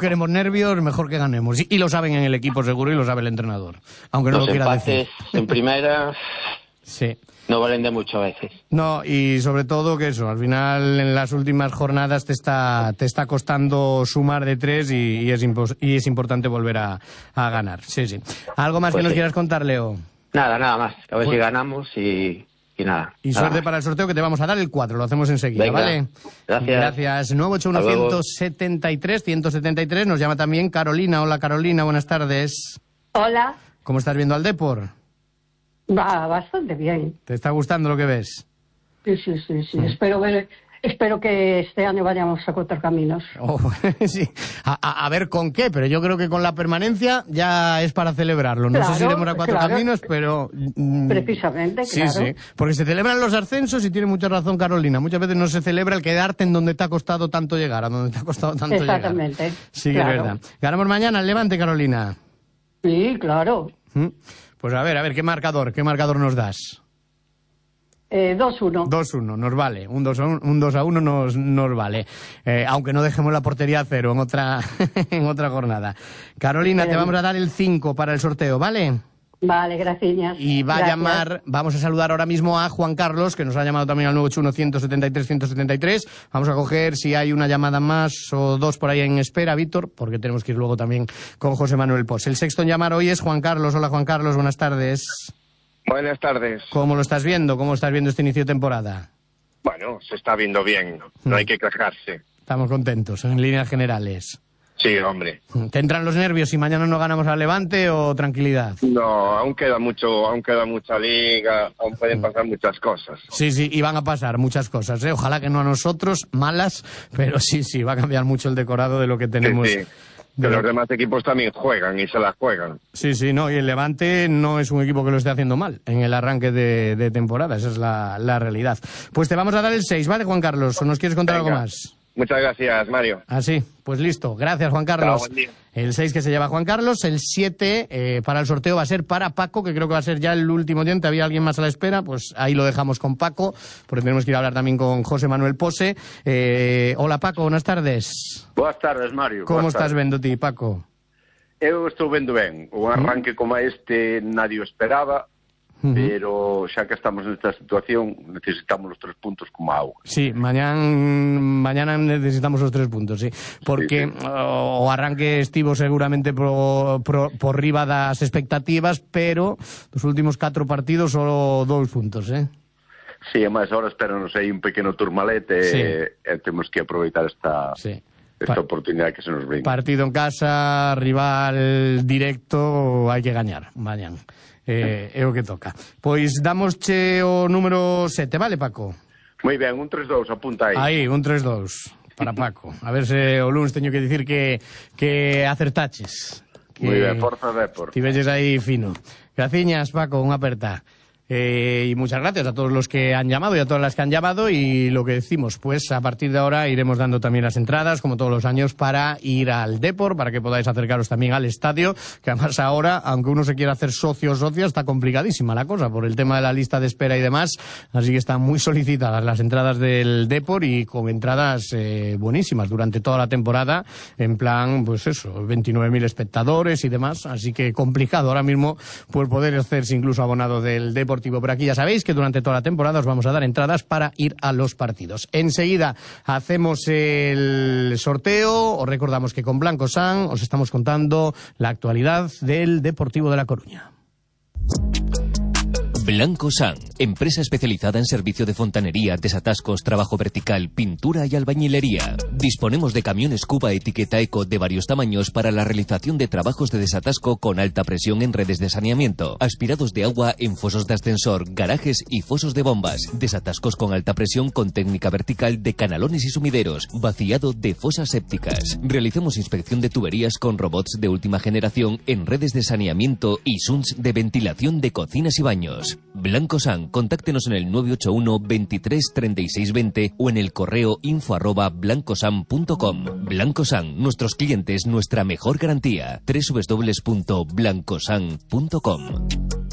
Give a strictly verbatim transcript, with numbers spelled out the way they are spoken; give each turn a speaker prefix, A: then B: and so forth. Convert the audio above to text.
A: queremos nervios, mejor que ganemos. Y, y lo saben en el equipo seguro y lo sabe el entrenador. Aunque no
B: Los
A: lo quiera
B: empates
A: decir.
B: en primera
A: Sí.
B: no valen de mucho a veces.
A: No, y sobre todo que eso, al final en las últimas jornadas te está te está costando sumar de tres y, y, es, impos, y es importante volver a, a ganar. Sí, sí. ¿Algo más
B: Pues
A: que nos
B: sí.
A: quieras contar, Leo?
B: Nada, nada más. A ver
A: Pues-
B: si ganamos y, y nada.
A: Y
B: nada
A: suerte
B: más.
A: para el sorteo que te vamos a dar el cuatro, lo hacemos enseguida,
B: Venga.
A: ¿vale?
B: Gracias.
A: Gracias. nueve ocho uno,
B: Hasta luego.
A: uno siete tres, uno siete tres, nos llama también Carolina. Hola Carolina, buenas tardes.
C: Hola,
A: ¿Cómo estás viendo al Depor?
C: va bastante bien.
A: ¿Te está gustando lo que ves?
C: Sí, sí, sí, sí. Espero ver, espero que este año vayamos a cuatro caminos.
A: Oh, sí. A, a- a ver con qué, pero yo creo que con la permanencia ya es para celebrarlo. No sé
C: Claro,
A: si iremos a cuatro
C: claro.
A: caminos, pero... mm,
C: Precisamente,
A: sí,
C: claro.
A: sí. Porque se celebran los ascensos y tiene mucha razón Carolina. Muchas veces no se celebra el quedarte en donde te ha costado tanto llegar, a donde te ha costado tanto
C: Exactamente.
A: llegar. Sí, que
C: claro.
A: es verdad. Ganamos mañana el Levante, Carolina.
C: Sí, claro.
A: ¿Mm? Pues a ver, a ver, ¿qué marcador? ¿Qué marcador nos das?
C: Eh, dos uno.
A: dos uno, nos vale. Un dos a uno, un dos a uno nos, nos vale. Eh, aunque no dejemos la portería a cero en otra, en otra jornada. Carolina, te vamos a dar el cinco para el sorteo, ¿vale?
C: Vale, gracias.
A: Y va a
C: Gracias.
A: llamar, vamos a saludar ahora mismo a Juan Carlos, que nos ha llamado también al nueve ocho uno, uno siete tres, uno siete tres. Vamos a coger si hay una llamada más o dos por ahí en espera, Víctor, porque tenemos que ir luego también con José Manuel Pos. El sexto en llamar hoy es Juan Carlos. Hola, Juan Carlos, buenas tardes.
D: Buenas tardes.
A: ¿Cómo lo estás viendo? ¿Cómo estás viendo este inicio de temporada?
D: Bueno, se está viendo bien, no hay que quejarse.
A: Estamos contentos, en líneas generales.
D: Sí, hombre.
A: ¿Te entran los nervios si mañana no ganamos al Levante o tranquilidad?
D: No, aún queda mucho, aún queda mucha liga, aún pueden pasar muchas cosas.
A: Sí, sí, y van a pasar muchas cosas, ¿eh? Ojalá que no a nosotros, malas, pero sí, sí, va a cambiar mucho el decorado de lo que tenemos.
D: Sí, sí. Que los demás equipos también juegan y se la juegan.
A: Sí, sí, no, y el Levante no es un equipo que lo esté haciendo mal en el arranque de, de temporada, esa es la, la realidad. Pues te vamos a dar el seis, ¿vale, Juan Carlos? ¿O nos quieres contar
D: Venga.
A: algo más?
D: Muchas gracias, Mario.
A: Así, pues listo. Gracias, Juan Carlos.
D: Chao, buen día.
A: El seis que se lleva Juan Carlos, el siete eh, para el sorteo va a ser para Paco, que creo que va a ser ya el último diente. Había alguien más a la espera, pues ahí lo dejamos con Paco, porque tenemos que ir a hablar también con José Manuel Pose. Eh, hola, Paco, buenas tardes.
E: Boas tardes, Mario.
A: ¿Cómo
E: Boas
A: estás
E: tardes.
A: vendo ti, Paco?
E: Eu estou vendo ben. Un arranque como este nadie o esperaba,
A: Uh -huh.
E: pero xa que estamos nesta situación necesitamos os tres puntos como auga.
A: Sí, mañana, mañana necesitamos os tres puntos, sí. Porque
E: sí, sí.
A: o arranque estivo seguramente por, por, por riba das expectativas, pero os últimos catro partidos só dous puntos, eh?
E: Sí, e máis ahora esperanos aí un pequeno turmalete
A: Sí.
E: e, e temos que aproveitar esta,
A: Sí.
E: esta
A: Pa
E: oportunidade que se nos brinda.
A: Partido en casa, rival directo, hai que gañar mañana. Eh, é o que toca. Pois damosche o número sete, vale, Paco?
E: Moi ben, un tres dous, apunta aí.
A: Aí, un tres dous para Paco. A ver se o lunes teño que dicir que, que acertaches. Que
E: Moi ben, forza Depor.
A: ti velles aí fino. Graciñas, Paco, unha aperta. Eh, y muchas gracias a todos los que han llamado y a todas las que han llamado, y lo que decimos, pues a partir de ahora iremos dando también las entradas, como todos los años, para ir al Depor, para que podáis acercaros también al estadio, que además ahora, aunque uno se quiera hacer socio o socia, está complicadísima la cosa por el tema de la lista de espera y demás, así que están muy solicitadas las entradas del Depor y con entradas eh, buenísimas durante toda la temporada, en plan, pues eso, veintinueve mil espectadores y demás, así que complicado ahora mismo pues poder hacerse incluso abonado del Depor. Por aquí ya sabéis que durante toda la temporada os vamos a dar entradas para ir a los partidos. Enseguida hacemos el sorteo. Os recordamos que con Blanco San os estamos contando la actualidad del Deportivo de La Coruña.
F: Blanco San, empresa especializada en servicio de fontanería, desatascos, trabajo vertical, pintura y albañilería. Disponemos de camiones Cuba etiqueta eco de varios tamaños para la realización de trabajos de desatasco con alta presión en redes de saneamiento, aspirados de agua en fosos de ascensor, garajes y fosos de bombas, desatascos con alta presión con técnica vertical de canalones y sumideros, vaciado de fosas sépticas. Realizamos inspección de tuberías con robots de última generación en redes de saneamiento y S U N S de ventilación de cocinas y baños. Blanco San, contáctenos en el nueve ocho uno, veintitrés, treinta y seis, veinte o en el correo info arroba blancosan punto com. Blanco San, nuestros clientes, nuestra mejor garantía. doble u doble u doble u punto blancosan punto com.